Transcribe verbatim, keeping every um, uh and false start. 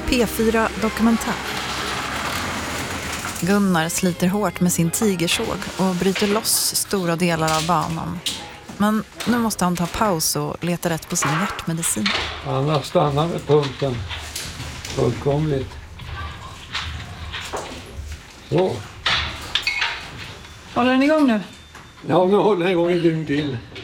P fyra Dokumentär. Gunnar sliter hårt med sin tigersåg och bryter loss stora delar av banan. Men nu måste han ta paus och leta rätt på sin hjärtmedicin. Han har stannat med pumpen. Fullkomligt. Så. Håller den igång nu? Ja, nu håller den igång en dygn till.